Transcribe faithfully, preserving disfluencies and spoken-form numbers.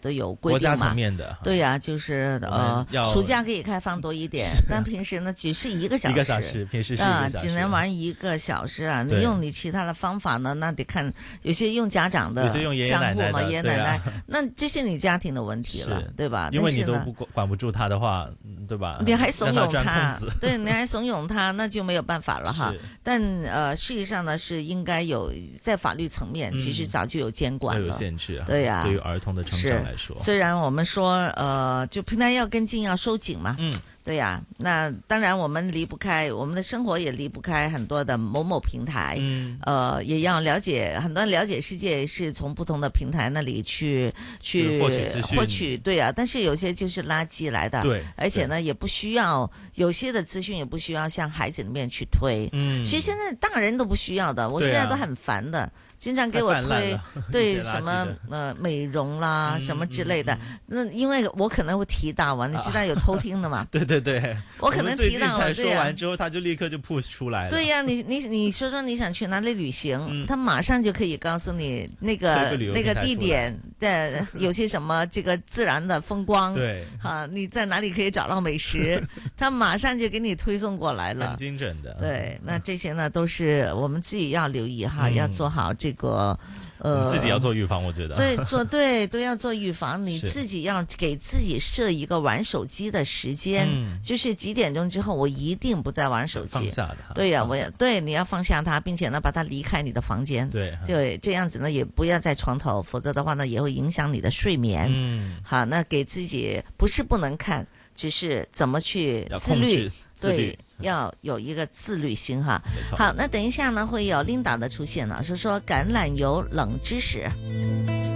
都有规定嘛， 國家層面的， 對呀、啊，就是呃，暑假可以開放多一點，但平時呢只是一個小時， 一個小時，平時是一個小時， 啊，只能玩一個小時啊。你用你其他的方法呢，那得看有些用家長的賬戶嘛，爺爺奶奶，那這是你家庭的問題了，對吧？ 因為你都不管不住他的話，對吧？ 你還慫恿他，對，你還慫恿他，那就沒有辦法了哈。但呃，事實上呢，是應該有在法律層面，其實早就有監管了， 有限制， 對呀。 對於兒童的成長來說， 雖然我們說呃，就平台要跟進，要收緊嘛，嗯。對呀、啊，那當然我們離不開，我們的生活也離不開很多的某某平台，嗯，呃，也要了解，很多人了解世界是從不同的平台那裡去去獲取資訊， 獲取，對啊，但是有些就是垃圾來的，對，而且呢也不需要，有些的資訊也不需要向孩子裡面去推，嗯，其實現在大人都不需要的，我現在都很煩的。經常給我推對什麼呃美容啦、嗯、什麼之類的，那、嗯嗯、因為我可能會提到啊，你知道有偷聽的嘛？啊、對對對， 我可能提到了， 最近才說完之後，他就立刻就 push 出來了。 對呀、啊，你你你說說你想去哪裡旅行，嗯、他馬上就可以告訴你那個那個地點的有些什麼這個自然的風光，對，啊，你在哪裡可以找到美食，他馬上就給你推送過來了， 很精準的。 對，那這些呢都是我們自己要留意哈，嗯、要做好。這個，呃， 自己要做預防，我覺得。 對，做對都要做預防，你自己要給自己設一個玩手機的時間，嗯、就是幾點鐘之後，我一定不再玩手機。 放下的。 對呀、啊，我也對，你要放下它，並且呢，把它離開你的房間。對，對，這樣子呢，也不要在床頭，否則的話呢，也會影響你的睡眠。嗯，好，那給自己不是不能看，只是怎麼去自律。自律對。要有一個自律心哈。好，那等一下呢會有 Linda 的出現了，說說橄欖油冷知識。